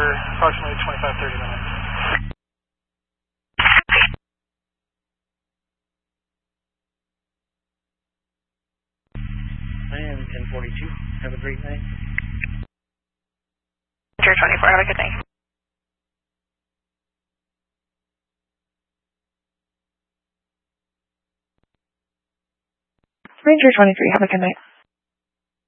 for approximately 25-30 minutes. I am 1042. Have a great night. Ranger 24, have a good night. Ranger 23, have a good night.